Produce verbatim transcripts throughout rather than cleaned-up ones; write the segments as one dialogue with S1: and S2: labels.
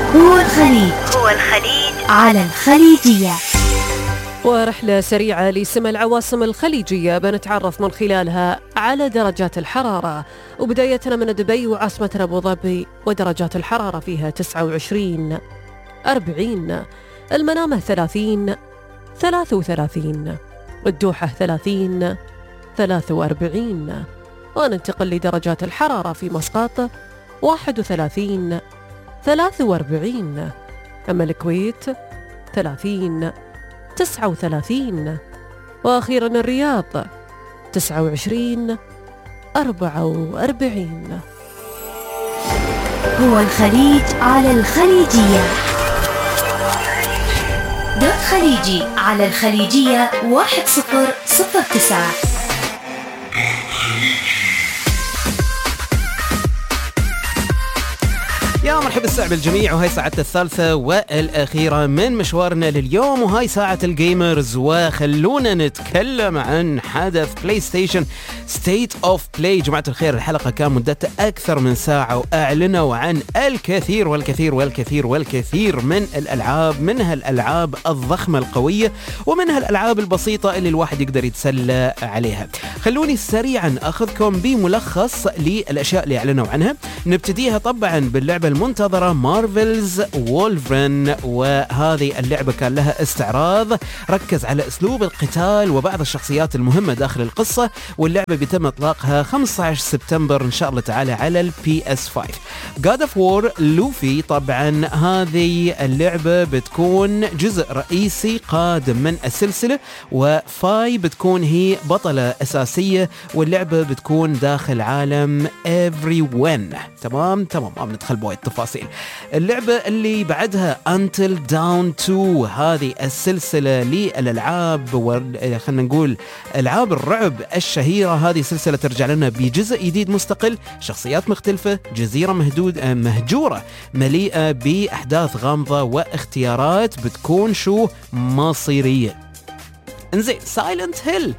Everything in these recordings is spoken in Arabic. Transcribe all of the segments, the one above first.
S1: هو الخليج هو الخليج على الخليجية.
S2: ورحلة سريعة لسمى العواصم الخليجية بنتعرف من خلالها على درجات الحرارة، وبدايتنا من دبي وعاصمتنا أبو ظبي، ودرجات الحرارة فيها تسعة وعشرين أربعين، المنامة ثلاثين ثلاثة وثلاثين، الدوحة ثلاثين ثلاثة وأربعين. وننتقل لدرجات الحرارة في مسقط واحد وثلاثين ثلاثة وأربعين، أما الكويت ثلاثين تسعة وثلاثين، وأخيرا الرياض تسعة وعشرين أربعة وأربعين.
S1: هو الخليج على الخليجية. دوت خليجي على الخليجية واحد صفر صفر تسعة.
S3: يا مرحبا الساعة بالجميع، وهاي ساعتنا الثالثة والأخيرة من مشوارنا لليوم، وهاي ساعة الجيمرز. وخلونا نتكلم عن حدث بلاي ستيشن ستيت اوف بلاي. جماعة الخير، الحلقة كان مدتها أكثر من ساعة، وأعلنوا عن الكثير والكثير والكثير والكثير من الألعاب، منها الألعاب الضخمة القوية ومنها الألعاب البسيطة اللي الواحد يقدر يتسلى عليها. خلوني سريعا أخذكم بملخص للأشياء اللي أعلنوا عنها. نبتديها طبعا باللعبة المنتظرة مارفلز وولفرين، وهذه اللعبة كان لها استعراض ركز على أسلوب القتال وبعض الشخصيات المهمة داخل القصة، واللعبة بيتم إطلاقها خمسة عشر سبتمبر إن شاء الله تعالى على البي اس خمسة. God of War لوفي، طبعا هذه اللعبة بتكون جزء رئيسي قادم من السلسلة، وفاي بتكون هي بطلة أساسية، واللعبة بتكون داخل عالم everyone. تمام تمام ما بندخل بوايد تفاصيل. اللعبة اللي بعدها Until Dawn تو، هذه السلسلة للألعاب خلنا نقول ألعاب الرعب الشهيرة. هذه سلسلة ترجع لنا بجزء جديد مستقل، شخصيات مختلفة، جزيرة مهدود مهجورة مليئة بأحداث غامضة واختيارات بتكون شو مصيرية. انزين، سايلنت هيل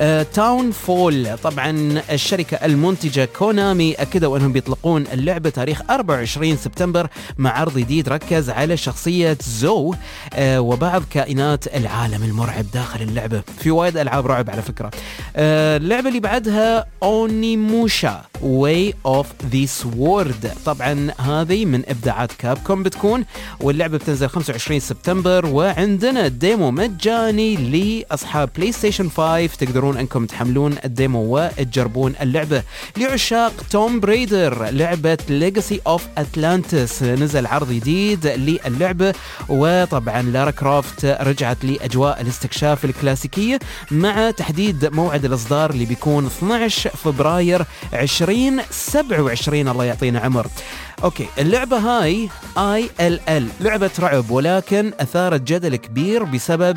S3: تاون فول، طبعا الشركة المنتجة كونامي أكدوا أنهم بيطلقون اللعبة تاريخ أربعة وعشرين سبتمبر مع عرض جديد ركز على شخصية زو آه وبعض كائنات العالم المرعب داخل اللعبة. في وايد ألعاب رعب على فكرة. آه اللعبة اللي بعدها أونيموشا Way of the Sword، طبعا هذه من إبداعات كابكوم بتكون، واللعبة بتنزل خمسة وعشرين سبتمبر. وعندنا ديمو مجاني لأصحاب بلاي ستيشن خمسة، تقدرون أنكم تحملون الديمو وتجربون اللعبة. لعشاق توم بريدر، لعبة ليجاسي اوف أتلانتس نزل عرض جديد للعبة، وطبعا لارا كرافت رجعت لأجواء الاستكشاف الكلاسيكية مع تحديد موعد الإصدار اللي بيكون اثني عشر فبراير عشرين سبعة وعشرين. الله يعطينا عمر. اوكي، اللعبة هاي آي إل إل لعبة رعب، ولكن أثارت جدل كبير بسبب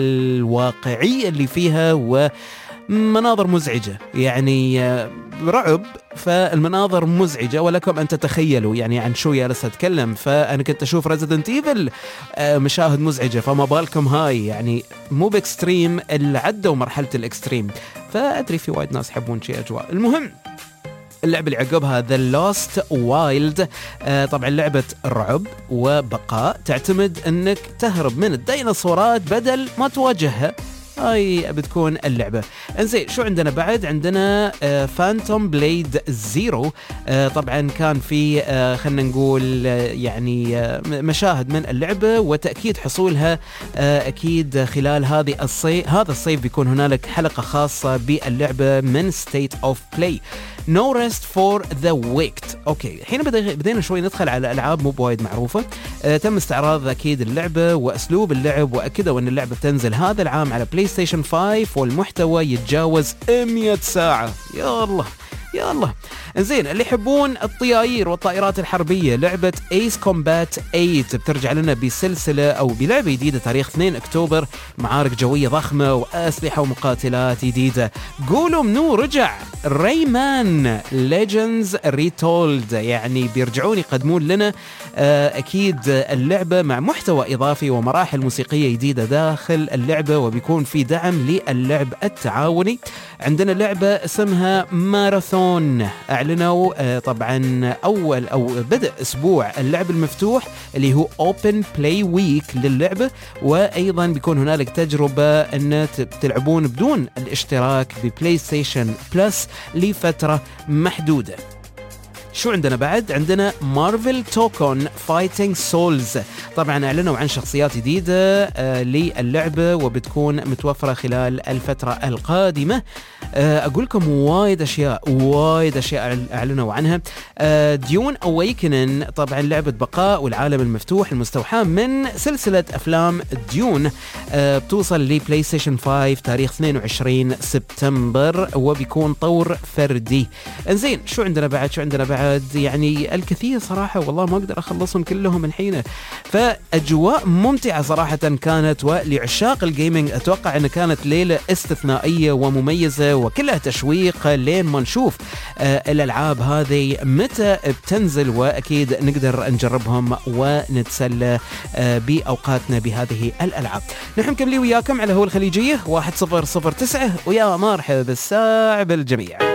S3: الواقعية اللي فيها ومناظر مزعجة. يعني رعب فالمناظر مزعجة، ولكم أن تتخيلوا يعني عن شو جالس أتكلم. فأنا كنت أشوف ريزيدنت إيفل مشاهد مزعجة، فما بالكم هاي يعني مو بإكستريم، اللي عدوا مرحلة الإكستريم. فأدري في وايد ناس يحبون شيء أجواء. المهم، اللعبة اللي عقبها The Lost Wild، آه طبعا لعبة رعب وبقاء، تعتمد انك تهرب من الديناصورات بدل ما تواجهها. هاي بتكون اللعبة. انزين، شو عندنا بعد؟ عندنا فانتوم بليد زيرو، طبعا كان في آه خلنا نقول آه يعني آه مشاهد من اللعبة وتأكيد حصولها آه أكيد خلال هذه الصيف. هذا الصيف بيكون هنالك حلقة خاصة باللعبة من State of Play. No Rest for the Wicked. اوكي، الحين بدينا شوي ندخل على العاب مو بوايد معروفة. آه تم استعراض اكيد اللعبة واسلوب اللعب، واكدوا ان اللعبة بتنزل هذا العام على بلاي ستيشن خمسة، والمحتوى يتجاوز مئة ساعة. يا الله يا الله. انزين، اللي يحبون الطياير والطائرات الحربية، لعبة ايس كومبات ثمانية بترجع لنا بسلسلة او بلعبة جديدة تاريخ اثنين أكتوبر، معارك جوية ضخمة واسلحة ومقاتلات جديدة. قولوا منو رجع؟ ريمان ليجندز ريتولد، يعني بيرجعون يقدمون لنا اكيد اللعبة مع محتوى اضافي ومراحل موسيقية جديدة داخل اللعبة، وبيكون في دعم للعب التعاوني. عندنا لعبة اسمها ماراثون ديون أعلنوا طبعا أول أو بدأ أسبوع اللعب المفتوح اللي هو Open Play Week للعبة، وأيضا بيكون هنالك تجربة أن تلعبون بدون الاشتراك ببلاي ستيشن بلس لفترة محدودة. شو عندنا بعد؟ عندنا مارفل توكون فايتنج سولز، طبعا اعلنوا عن شخصيات جديدة آه للعبة وبتكون متوفرة خلال الفترة القادمة. آه اقول لكم وايد اشياء وايد اشياء اعلنوا عنها. آه ديون اويكنن، طبعا لعبة بقاء والعالم المفتوح المستوحاة من سلسلة افلام ديون، آه بتوصل لبلاي ستيشن خمسة تاريخ اثنين وعشرين سبتمبر وبيكون طور فردي. انزين شو عندنا بعد؟ شو عندنا بعد؟ يعني الكثير صراحة، والله ما أقدر أخلصهم كلهم الحين. فأجواء ممتعة صراحة كانت، ولعشاق الجيمينج أتوقع أن كانت ليلة استثنائية ومميزة وكلها تشويق لين ما نشوف آه الألعاب هذه متى بتنزل، وأكيد نقدر نجربهم ونتسلى آه بأوقاتنا بهذه الألعاب. نحن مكملين وياكم على هو الخليجية واحد صفر صفر تسعة، ويا مرحبا بالساعة بالجميع.